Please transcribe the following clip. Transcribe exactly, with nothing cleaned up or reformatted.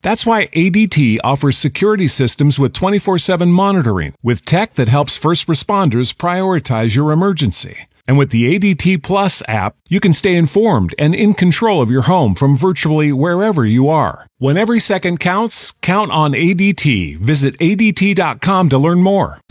That's why A D T offers security systems with twenty-four seven monitoring, with tech that helps first responders prioritize your emergency. And with the A D T Plus app, you can stay informed and in control of your home from virtually wherever you are. When every second counts, count on A D T. Visit A D T dot com to learn more.